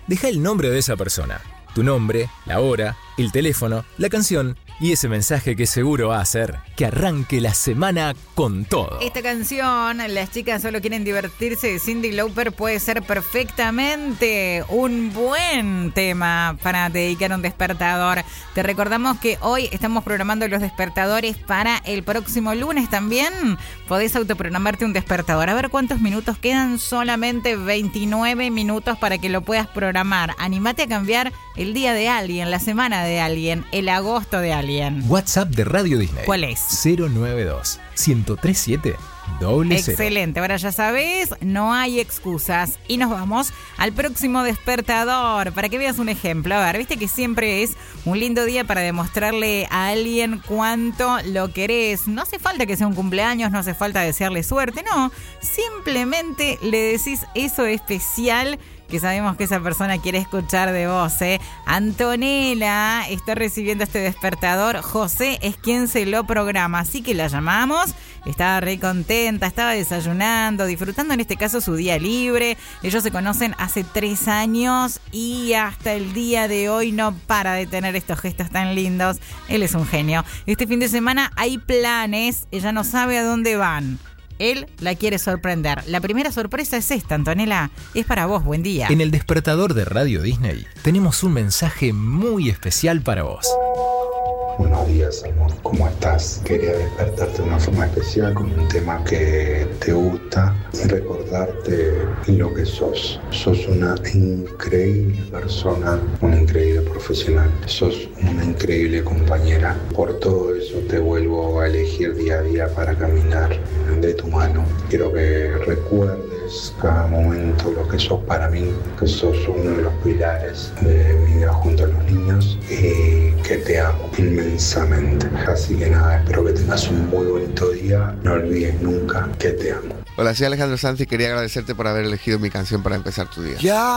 deja el nombre de esa persona, tu nombre, la hora, el teléfono, la canción y ese mensaje que seguro va a hacer que arranque la semana con todo. Esta canción, Las chicas solo quieren divertirse, de Cyndi Lauper, puede ser perfectamente un buen tema para dedicar un despertador. Te recordamos que hoy estamos programando los despertadores para el próximo lunes también. Podés autoprogramarte un despertador. A ver cuántos minutos quedan, solamente 29 minutos para que lo puedas programar. Animate a cambiar el día de alguien, la semana de alguien, el agosto de alguien. WhatsApp de Radio Disney. ¿Cuál es? 092-1037-00. Excelente, ahora ya sabes, no hay excusas. Y nos vamos al próximo despertador, para que veas un ejemplo. A ver, viste que siempre es un lindo día para demostrarle a alguien cuánto lo querés. No hace falta que sea un cumpleaños, no hace falta desearle suerte, no. Simplemente le decís eso especial que sabemos que esa persona quiere escuchar de vos, ¿eh? Antonella está recibiendo este despertador. José es quien se lo programa, así que la llamamos. Estaba re contenta, estaba desayunando, disfrutando en este caso su día libre. Ellos se conocen hace 3 años y hasta el día de hoy no para de tener estos gestos tan lindos. Él es un genio. Este fin de semana hay planes, ella no sabe a dónde van. Él la quiere sorprender. La primera sorpresa es esta, Antonella. Es para vos, buen día. En el despertador de Radio Disney tenemos un mensaje muy especial para vos. Buenos días, amor. ¿Cómo estás? Quería despertarte de una forma especial con un tema que te gusta y recordarte lo que sos. Sos una increíble persona, una increíble profesional. Sos una increíble compañera. Por todo eso te vuelvo a elegir día a día para caminar de tu mano. Quiero que recuerdes cada momento lo que sos para mí, que sos uno de los pilares de mi vida junto a los niños y que te amo inmensamente. Así que nada, espero que tengas un muy bonito día. No olvides nunca que te amo. Hola, soy Alejandro Sanz y quería agradecerte por haber elegido mi canción para empezar tu día. Ya